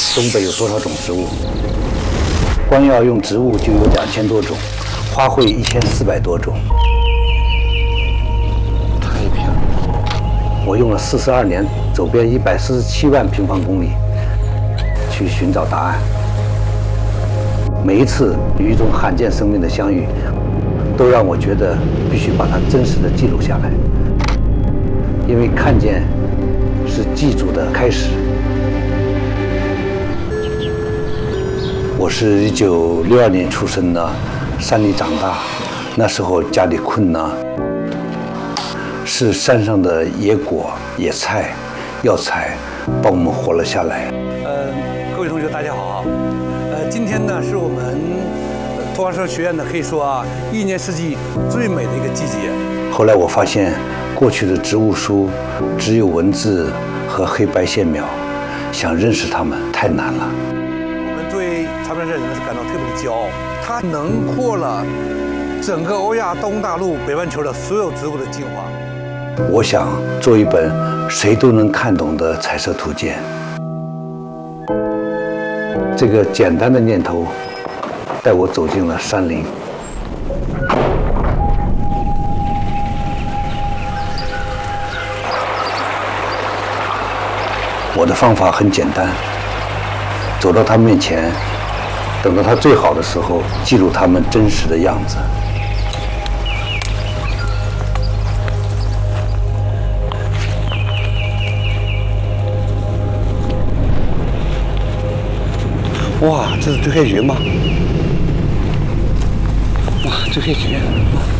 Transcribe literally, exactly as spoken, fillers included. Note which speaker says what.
Speaker 1: 东北有多少种植物？光要用植物就有两千多种，花卉一千四百多种。太平，我用了四十二年，走遍一百四十七万平方公里，去寻找答案。每一次与一种罕见生命的相遇，都让我觉得必须把它真实的记录下来，因为看见是记住的开始。我是一九六二年出生的，山里长大，那时候家里困难，是山上的野果、野菜、药材帮我们活了下来。
Speaker 2: 呃，各位同学，大家好啊！呃，今天呢是我们托儿所学院呢，可以说啊，一年四季最美的一个季节。
Speaker 1: 后来我发现，过去的植物书只有文字和黑白线描，想认识它们太难了。
Speaker 2: 我们对长春社呢是感到特别的骄傲，它囊括了整个欧亚东大陆北半球的所有植物的精华。
Speaker 1: 我想做一本谁都能看懂的彩色图鉴。这个简单的念头带我走进了山林。我的方法很简单，走到他面前，等到他最好的时候，记录他们真实的样子。哇，这是追黑菊吗？哇，追黑菊！